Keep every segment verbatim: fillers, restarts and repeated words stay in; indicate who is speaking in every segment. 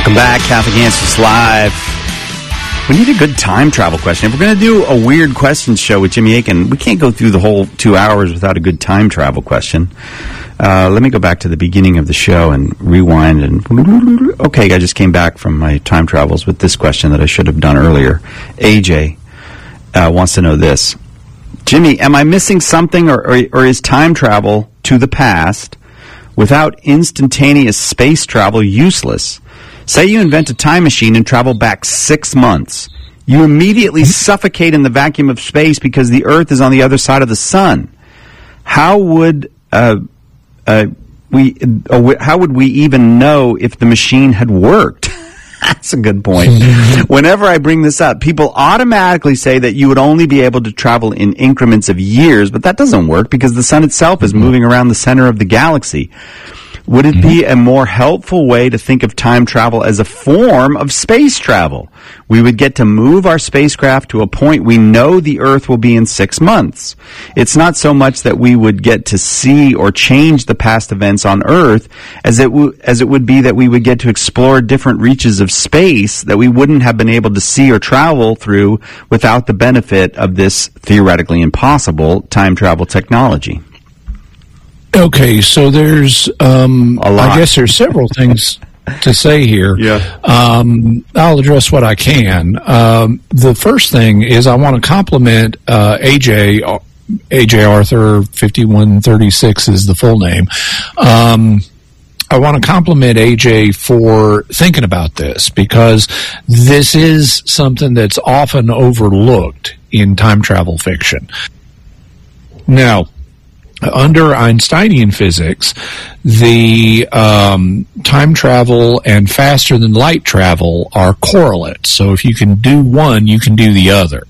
Speaker 1: Welcome back, Catholic Answers Live. We need a good time travel question. If we're going to do a weird questions show with Jimmy Akin, we can't go through the whole two hours without a good time travel question. Uh, let me go back to the beginning of the show and rewind. And okay, I just came back from my time travels with this question that I should have done earlier. A J uh, wants to know this. Jimmy, am I missing something, or, or, or is time travel to the past without instantaneous space travel useless? Say you invent a time machine and travel back six months. You immediately suffocate in the vacuum of space because the Earth is on the other side of the sun. How would uh, uh, we? Uh, how would we even know if the machine had worked? That's a good point. Whenever I bring this up, people automatically say that you would only be able to travel in increments of years, but that doesn't work because the sun itself is moving around the center of the galaxy. Would it be a more helpful way to think of time travel as a form of space travel? We would get to move our spacecraft to a point we know the Earth will be in six months. It's not so much that we would get to see or change the past events on Earth as it, w- as it would be that we would get to explore different reaches of space that we wouldn't have been able to see or travel through without the benefit of this theoretically impossible time travel technology.
Speaker 2: Okay, so there's, um, I guess there's several things to say here.
Speaker 1: Yeah.
Speaker 2: Um, I'll address what I can. Um, the first thing is I want to compliment uh, A J, A J Arthur, fifty-one thirty-six is the full name. Um, I want to compliment A J for thinking about this because this is something that's often overlooked in time travel fiction. Now, under Einsteinian physics, the um, time travel and faster than light travel are correlates. So if you can do one, you can do the other.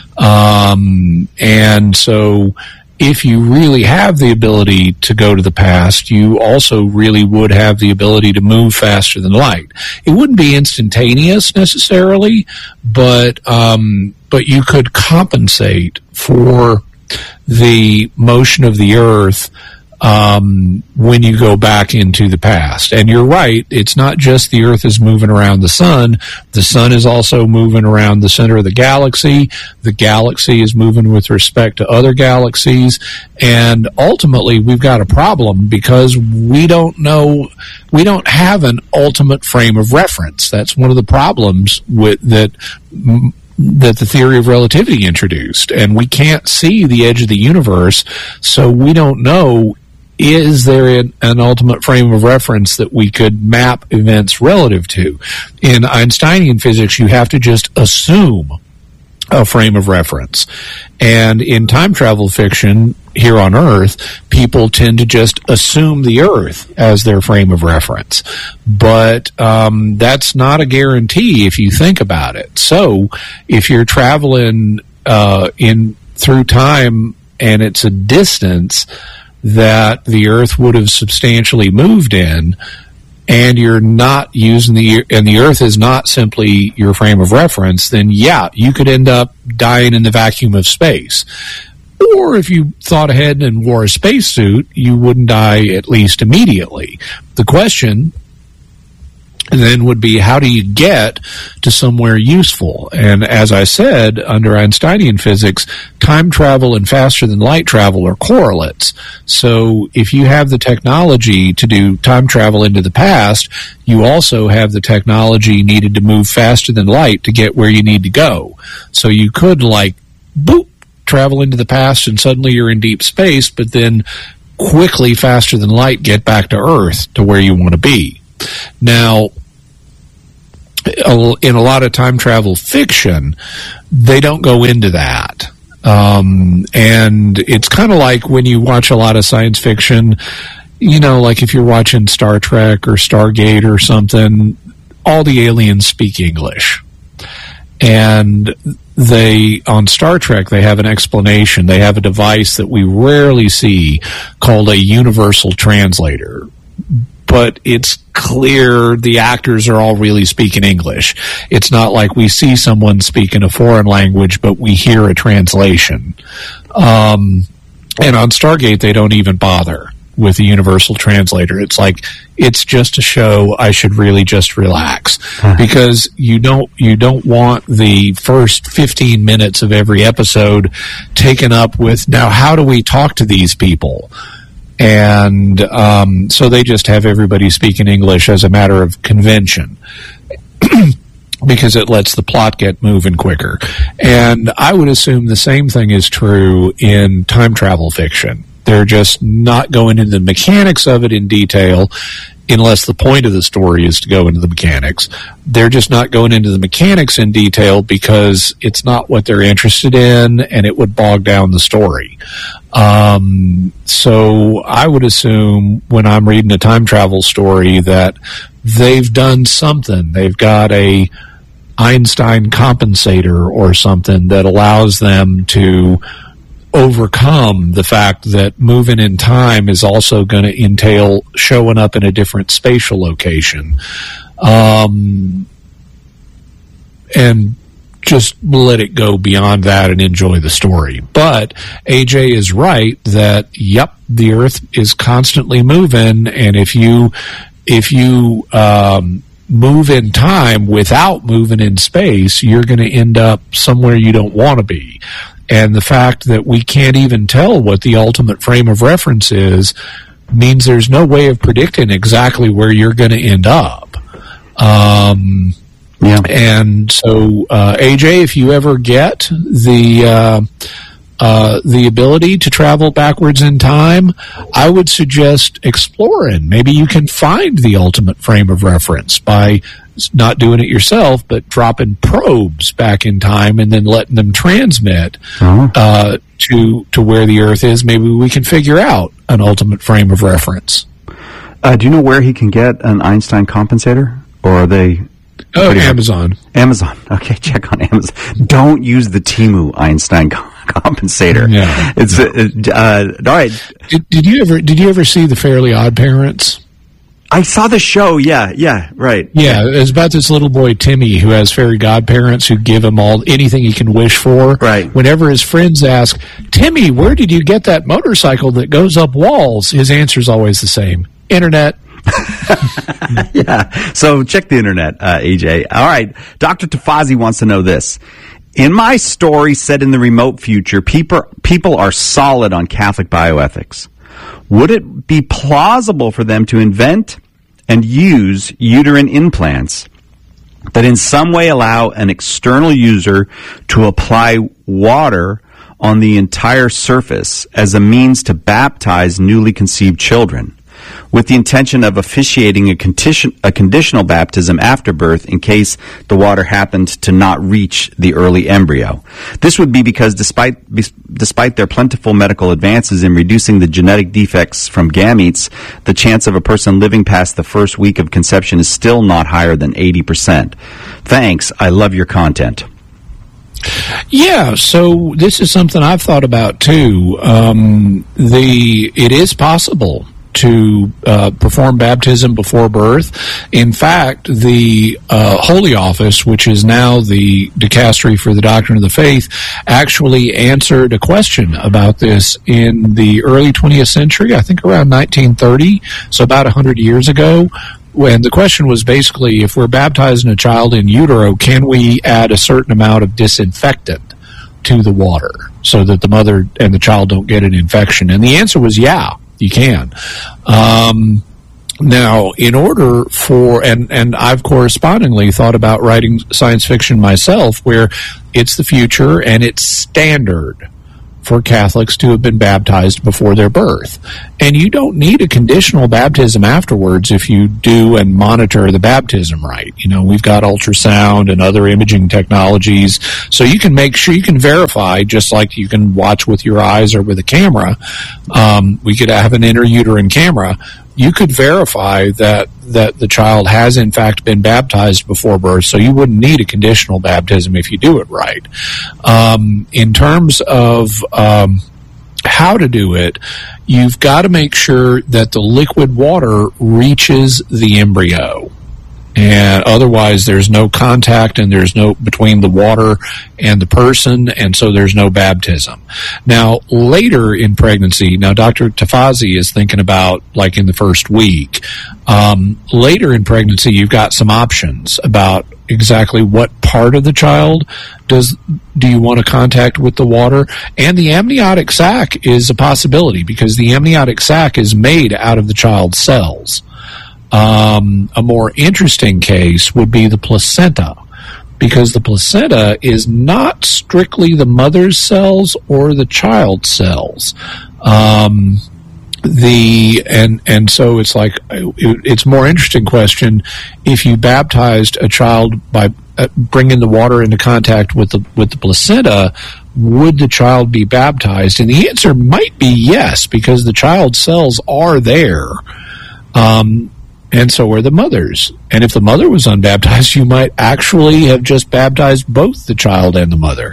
Speaker 2: Um, and so if you really have the ability to go to the past, you also really would have the ability to move faster than light. It wouldn't be instantaneous necessarily, but um, but you could compensate for the motion of the Earth um, when you go back into the past. And you're right, it's not just the Earth is moving around the sun. The sun is also moving around the center of the galaxy. The galaxy is moving with respect to other galaxies. And ultimately, we've got a problem because we don't know, we don't have an ultimate frame of reference. That's one of the problems with that m- that the theory of relativity introduced, and we can't see the edge of the universe, so we don't know, is there an, an ultimate frame of reference that we could map events relative to? In Einsteinian physics, you have to just assume a frame of reference. And in time travel fiction, here on Earth, people tend to just assume the Earth as their frame of reference. But um, that's not a guarantee if you think about it. So if you're traveling uh, in through time and it's a distance that the Earth would have substantially moved in, and you're not using the, and the Earth is not simply your frame of reference, then yeah, you could end up dying in the vacuum of space. Or if you thought ahead and wore a spacesuit, you wouldn't die at least immediately. The question then would be, how do you get to somewhere useful? And as I said, under Einsteinian physics, time travel and faster than light travel are correlates. So if you have the technology to do time travel into the past, you also have the technology needed to move faster than light to get where you need to go. So you could, like, boop, travel into the past and suddenly you're in deep space, but then quickly, faster than light, get back to Earth to where you want to be. Now, in a lot of time travel fiction, they don't go into that. Um, and it's kind of like when you watch a lot of science fiction, you know, like if you're watching Star Trek or Stargate or something, all the aliens speak English. And they, on Star Trek, they have an explanation. They have a device that we rarely see called a universal translator. But it's clear the actors are all really speaking English. It's not like we see someone speaking a foreign language, but we hear a translation. Um, and on Stargate, they don't even bother. with the universal translator. It's like, it's just a show. I should really just relax huh. because you don't you don't want the first fifteen minutes of every episode taken up with, now how do we talk to these people? And um, so they just have everybody speaking English as a matter of convention. Because it lets the plot get moving quicker. And I would assume the same thing is true in time travel fiction. They're just not going into the mechanics of it in detail, unless the point of the story is to go into the mechanics. They're just not going into the mechanics in detail because it's not what they're interested in, and it would bog down the story. Um, so I would assume when I'm reading a time travel story that they've done something. They've got a Einstein compensator or something that allows them to overcome the fact that moving in time is also going to entail showing up in a different spatial location. Um, and just let it go beyond that and enjoy the story. But A J is right that, yep, the Earth is constantly moving, and if you if you um, move in time without moving in space, you're going to end up somewhere you don't want to be. And the fact that we can't even tell what the ultimate frame of reference is means there's no way of predicting exactly where you're going to end up. Um, yeah. And so, uh, A J, if you ever get the uh, uh, the ability to travel backwards in time, I would suggest exploring. Maybe you can find the ultimate frame of reference by not doing it yourself, but dropping probes back in time and then letting them transmit uh-huh. uh, to to where the Earth is. Maybe we can figure out an ultimate frame of reference.
Speaker 1: Uh, do you know where he can get an Einstein compensator? Or are they...
Speaker 2: Oh, Amazon.
Speaker 1: Amazon. Okay, check on Amazon. Don't use the Temu Einstein compensator.
Speaker 2: Yeah.
Speaker 1: It's uh, uh, all right.
Speaker 2: Did, did you ever did you ever see The Fairly Odd Parents?
Speaker 1: I saw the show. Yeah, yeah, right.
Speaker 2: Yeah, it's about this little boy Timmy who has fairy godparents who give him all anything he can wish for.
Speaker 1: Right.
Speaker 2: Whenever his friends ask, "Timmy, where did you get that motorcycle that goes up walls?" his answer is always the same: internet.
Speaker 1: Yeah. So check the internet, uh, A J. All right. Doctor Tafazi wants to know this. In my story set in the remote future, people people are solid on Catholic bioethics. Would it be plausible for them to invent and use uterine implants that in some way allow an external user to apply water on the entire surface as a means to baptize newly conceived children, with the intention of officiating a, condition, a conditional baptism after birth in case the water happened to not reach the early embryo? This would be because despite despite their plentiful medical advances in reducing the genetic defects from gametes, the chance of a person living past the first week of conception is still not higher than eighty percent. Thanks. I love your content.
Speaker 2: Yeah, so this is something I've thought about too. Um, the it is possible to uh, perform baptism before birth. In fact, the uh, Holy Office, which is now the dicastery for the doctrine of the faith, actually answered a question about this in the early twentieth century, I think around nineteen thirty, so about one hundred years ago. When the question was basically, if we're baptizing a child in utero, can we add a certain amount of disinfectant to the water so that the mother and the child don't get an infection? And the answer was yeah. You can. Um, now, in order for, and, and I've correspondingly thought about writing science fiction myself, where it's the future and it's standard for Catholics to have been baptized before their birth. And you don't need a conditional baptism afterwards if you do and monitor the baptism right. You know, we've got ultrasound and other imaging technologies, so you can make sure you can verify, just like you can watch with your eyes or with a camera. Um, we could have an intrauterine camera. You could verify that, that the child has in fact been baptized before birth, so you wouldn't need a conditional baptism if you do it right. Um, in terms of um, how to do it, you've got to make sure that the liquid water reaches the embryo. And otherwise, there's no contact, and there's no between the water and the person, and so there's no baptism. Now, later in pregnancy, now Doctor Tafazi is thinking about like in the first week. Um, later in pregnancy, you've got some options about exactly what part of the child does do you want to contact with the water, and the amniotic sac is a possibility because the amniotic sac is made out of the child's cells. Um, a more interesting case would be the placenta, because the placenta is not strictly the mother's cells or the child's cells. Um, the and and so it's like it, it's a more interesting question if you baptized a child by uh, bringing the water into contact with the with the placenta, would the child be baptized? And the answer might be yes, because the child's cells are there. Um, And so are the mothers. And if the mother was unbaptized, you might actually have just baptized both the child and the mother.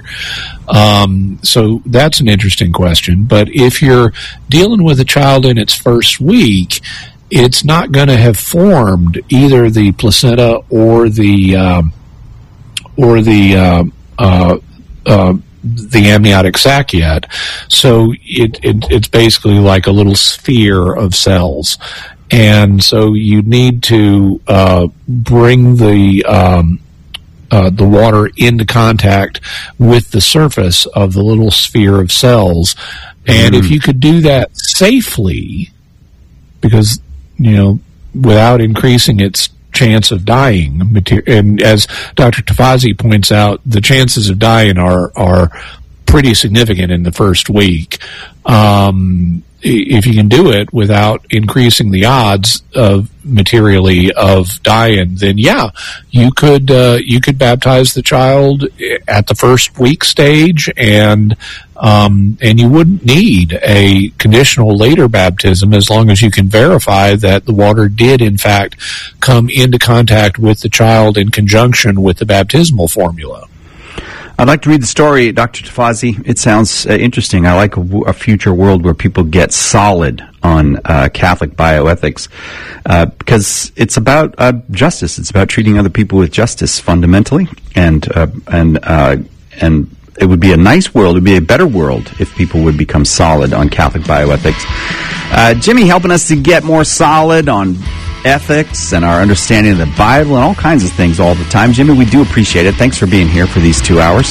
Speaker 2: Um, so that's an interesting question. But if you're dealing with a child in its first week, it's not going to have formed either the placenta or the um, or the uh, uh, uh, the amniotic sac yet. So it, it it's basically like a little sphere of cells. And so you need to uh, bring the um, uh, the water into contact with the surface of the little sphere of cells. And mm. if you could do that safely, because, you know, without increasing its chance of dying, and as Doctor Tafazi points out, the chances of dying are, are pretty significant in the first week. Um If you can do it without increasing the odds of materially of dying, then yeah, you could uh, you could baptize the child at the first week stage, and um, and you wouldn't need a conditional later baptism as long as you can verify that the water did in fact come into contact with the child in conjunction with the baptismal formula.
Speaker 1: I'd like to read the story, Doctor Tafazi. It sounds uh, interesting. I like a, w- a future world where people get solid on uh, Catholic bioethics uh, because it's about uh, justice. It's about treating other people with justice fundamentally, and uh, and uh, and it would be a nice world. It would be a better world if people would become solid on Catholic bioethics. Uh, Jimmy helping us to get more solid on ethics and our understanding of the Bible and all kinds of things all the time. Jimmy, we do appreciate it. Thanks for being here for these two hours.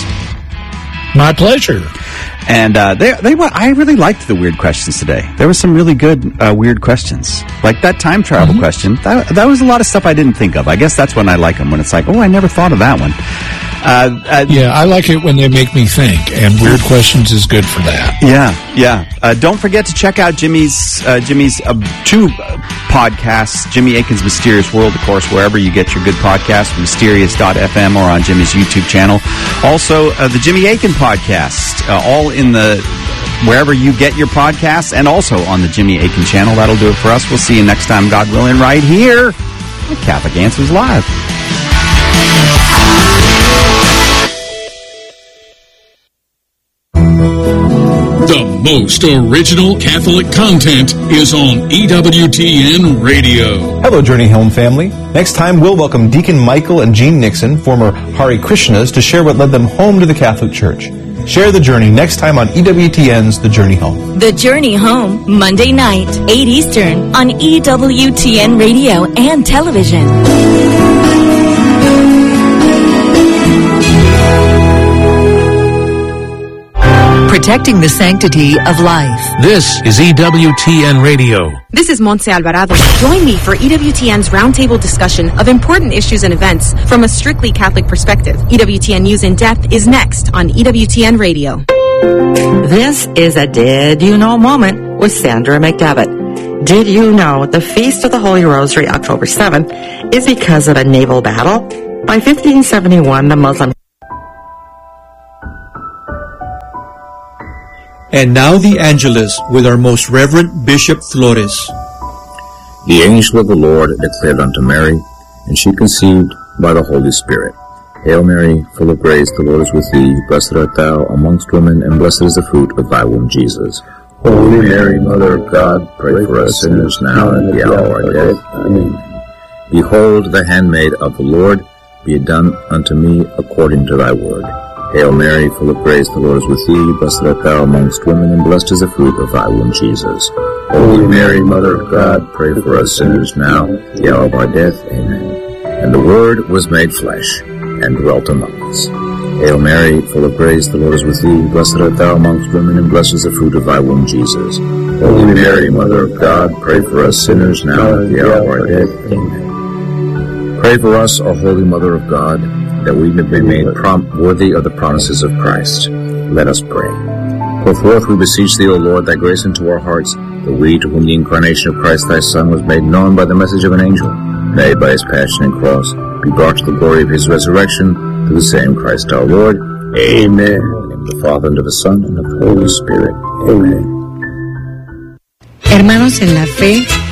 Speaker 2: My pleasure.
Speaker 1: And uh, they, they, I really liked the weird questions today. There were some really good uh, weird questions, like that time travel mm-hmm. question. That, that was a lot of stuff I didn't think of. I guess that's when I like them, when it's like, oh, I never thought of that one. Uh, uh,
Speaker 2: yeah, I like it when they make me think, and weird questions is good for that.
Speaker 1: Yeah, yeah. Uh, don't forget to check out Jimmy's uh, Jimmy's uh, two podcasts, Jimmy Akin's Mysterious World, of course, wherever you get your good podcasts, mysterious dot f m or on Jimmy's YouTube channel. Also, uh, the Jimmy Akin podcast, uh, all in the wherever you get your podcasts, and also on the Jimmy Akin channel. That'll do it for us. We'll see you next time, God willing, right here at Catholic Answers Live.
Speaker 3: The most original Catholic content is on E W T N Radio.
Speaker 4: Hello, Journey Home family. Next time, we'll welcome Deacon Michael and Jean Nixon, former Hare Krishnas, to share what led them home to the Catholic Church. Share the journey next time on E W T N's The Journey Home.
Speaker 5: The Journey Home, Monday night, eight Eastern, on E W T N Radio and television. Protecting the sanctity of life.
Speaker 6: This is E W T N Radio.
Speaker 7: This is Montse Alvarado. Join me for E W T N's roundtable discussion of important issues and events from a strictly Catholic perspective. E W T N News in Depth is next on E W T N Radio.
Speaker 8: This is a Did You Know moment with Sandra McDevitt. Did you know the Feast of the Holy Rosary, October seventh, is because of a naval battle? By fifteen seventy-one, the Muslim
Speaker 9: And now the Angelus with our most Reverend Bishop Flores.
Speaker 10: The angel of the Lord declared unto Mary, and she conceived by the Holy Spirit. Hail Mary, full of grace, the Lord is with thee. Blessed art thou amongst women, and blessed is the fruit of thy womb, Jesus. Holy Mary, Mother of God, pray for us sinners now and at the hour of our death. Amen. Behold, the handmaid of the Lord, be it done unto me according to thy word. Hail Mary, full of grace, the Lord is with thee. Blessed art thou amongst women, and blessed is the fruit of thy womb, Jesus. Holy Mary, Mother of God, pray for us sinners now, at the hour of our death. Amen. And the Word was made flesh, and dwelt among us. Hail Mary, full of grace, the Lord is with thee. Blessed art thou amongst women, and blessed is the fruit of thy womb, Jesus. Holy Mary, Mother of God, pray for us sinners now, at the hour of our death. Amen. Pray for us, O Holy Mother of God, that we may be made prompt worthy of the promises of Christ. Let us pray. Pour forth, we beseech thee, O Lord, thy grace into our hearts, that we, to whom the incarnation of Christ thy Son was made known by the message of an angel, may by his passion and cross be brought to the glory of his resurrection, through the same Christ our Lord. Amen. In the name of the Father, and of the Son, and of the Holy Spirit. Amen.
Speaker 8: Hermanos en la fe,